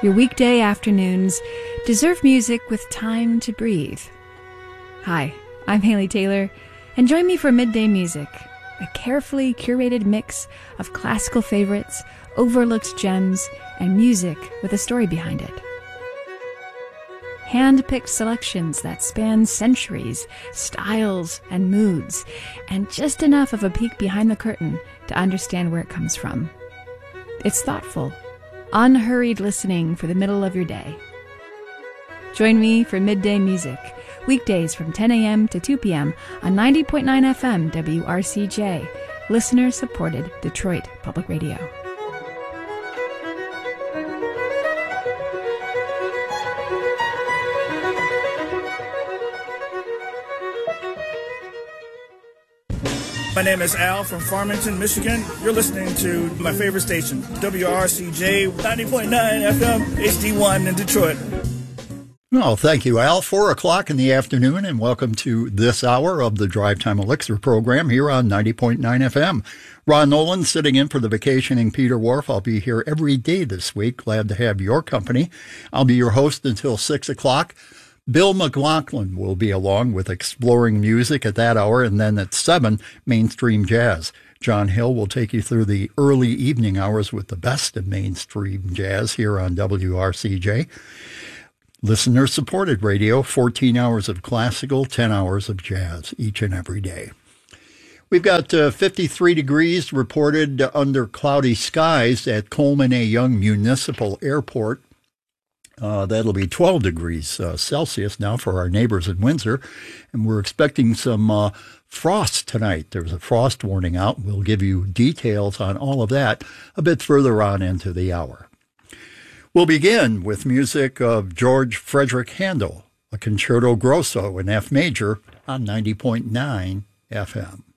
Your weekday afternoons deserve music with time to breathe. Hi, I'm Haley Taylor, and join me for Midday Music, a carefully curated mix of classical favorites, overlooked gems, and music with a story behind it. Hand-picked selections that span centuries, styles, and moods, and just enough of a peek behind the curtain to understand where it comes from. It's thoughtful, unhurried listening for the middle of your day. Join me for Midday Music, weekdays from 10 a.m. to 2 p.m. on 90.9 FM WRCJ, listener-supported Detroit Public Radio. My name is Al from Farmington, Michigan. You're listening to my favorite station, WRCJ 90.9 FM HD1 in Detroit. Well, thank you, Al. 4 o'clock in the afternoon, and welcome to this hour of the Drive Time Elixir program here on 90.9 FM. Ron Nolan sitting in for the vacationing Peter Wharf. I'll be here every day this week. Glad to have your company. I'll be your host until 6 o'clock. Bill McLaughlin will be along with Exploring Music at that hour, and then at 7, Mainstream Jazz. John Hill will take you through the early evening hours with the best of mainstream jazz here on WRCJ. Listener-supported radio, 14 hours of classical, 10 hours of jazz each and every day. We've got 53 degrees reported under cloudy skies at Coleman A. Young Municipal Airport. That'll be 12 degrees Celsius now for our neighbors in Windsor. And we're expecting some frost tonight. There's a frost warning out. We'll give you details on all of that a bit further on into the hour. We'll begin with music of George Frederick Handel, a Concerto Grosso in F major on 90.9 FM.